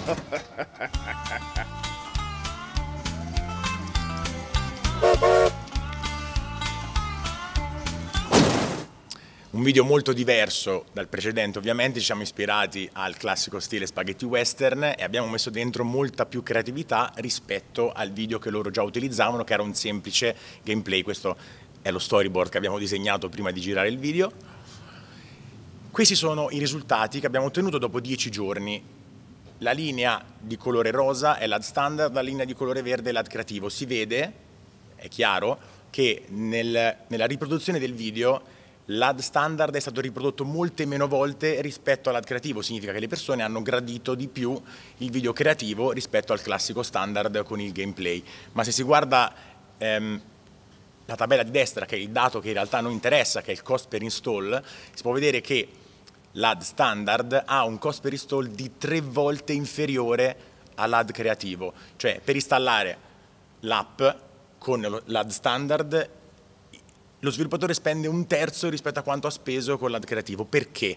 Un video molto diverso dal precedente, ovviamente ci siamo ispirati al classico stile spaghetti western e abbiamo messo dentro molta più creatività rispetto al video che loro già utilizzavano, che era un semplice gameplay. Questo è lo storyboard che abbiamo disegnato prima di girare il video. Questi sono i risultati che abbiamo ottenuto dopo 10 giorni. La linea di colore rosa è l'ad standard, la linea di colore verde è l'ad creativo. Si vede, è chiaro, che nella riproduzione del video l'ad standard è stato riprodotto molte meno volte rispetto all'ad creativo. Significa che le persone hanno gradito di più il video creativo rispetto al classico standard con il gameplay. Ma se si guarda la tabella di destra, che è il dato che in realtà non interessa, che è il cost per install, si può vedere che l'ad standard ha un cost per install di 3 volte inferiore all'ad creativo. Cioè, per installare l'app con l'ad standard lo sviluppatore spende 1/3 rispetto a quanto ha speso con l'ad creativo. Perché?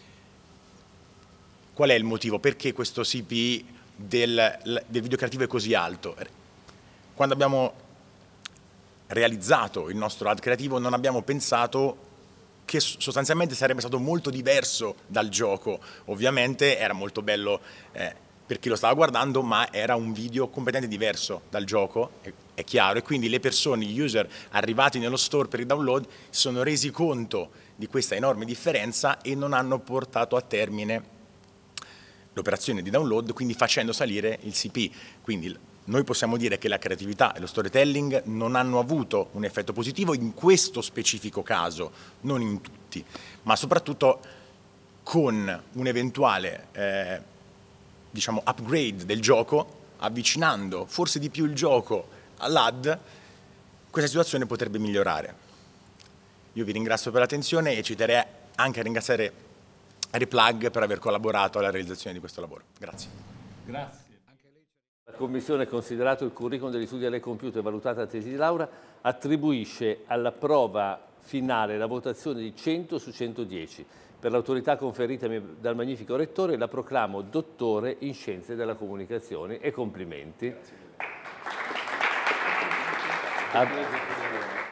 Qual è il motivo? Perché questo CPI del video creativo è così alto? Quando abbiamo realizzato il nostro ad creativo non abbiamo pensato che sostanzialmente sarebbe stato molto diverso dal gioco. Ovviamente era molto bello per chi lo stava guardando, ma era un video completamente diverso dal gioco, è chiaro, e quindi le persone, gli user arrivati nello store per il download si sono resi conto di questa enorme differenza e non hanno portato a termine l'operazione di download, quindi facendo salire il CPI. Quindi noi possiamo dire che la creatività e lo storytelling non hanno avuto un effetto positivo in questo specifico caso, non in tutti, ma soprattutto con un eventuale diciamo upgrade del gioco, avvicinando forse di più il gioco all'ad, questa situazione potrebbe migliorare. Io vi ringrazio per l'attenzione e ci terrei anche a ringraziare Replug per aver collaborato alla realizzazione di questo lavoro. Grazie. Grazie. La Commissione, considerato il curriculum degli studi alle compiute e valutata la tesi di laurea, attribuisce alla prova finale la votazione di 100 su 110. Per l'autorità conferita dal magnifico rettore la proclamo dottore in scienze della comunicazione e complimenti. Grazie.